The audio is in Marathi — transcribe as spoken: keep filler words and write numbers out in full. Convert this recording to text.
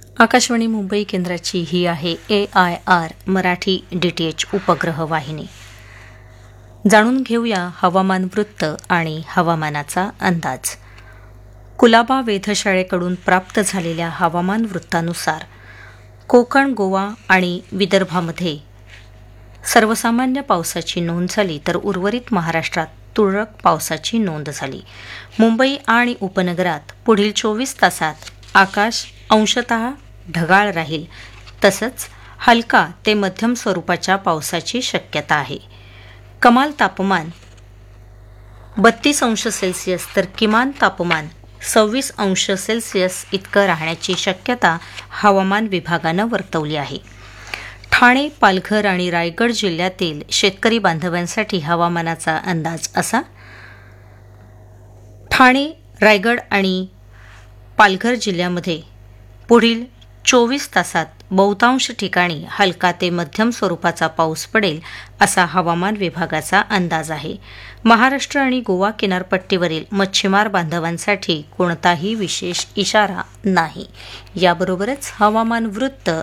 आकाशवाणी मुंबई केंद्राची ही आहे ए I R Marathi D T H उपग्रह वाहिनी. जाणून घेऊया हवामान वृत्त आणि हवामानाचा अंदाज. कुलाबा वेधशाळेकडून प्राप्त झालेल्या हवामान वृत्तानुसार कोकण, गोवा आणि विदर्भामध्ये सर्वसामान्य पावसाची नोंद झाली, तर उर्वरित महाराष्ट्रात तुरळक पावसाची नोंद झाली. मुंबई आणि उपनगरात पुढील चोवीस तासात आकाश अंशतः ढगाळ राहील, तसंच हलका ते मध्यम स्वरूपाच्या पावसाची शक्यता आहे. कमाल तापमान बत्तीस अंश सेल्सिअस तर किमान तापमान सव्वीस अंश सेल्सिअस इतकं राहण्याची शक्यता हवामान विभागानं वर्तवली आहे. ठाणे, पालघर आणि रायगड जिल्ह्यातील शेतकरी बांधवांसाठी हवामानाचा अंदाज असा. ठाणे, रायगड आणि पालघर जिल्ह्यामध्ये पुढील चोवीस तासात बहुतांश ठिकाणी हलका ते मध्यम स्वरूपाचा पाऊस पडेल असा हवामान विभागाचा अंदाज आहे. महाराष्ट्र आणि गोवा किनारपट्टीवरील मच्छीमार बांधवांसाठी कोणताही विशेष इशारा नाही. याबरोबरच हवामान वृत्त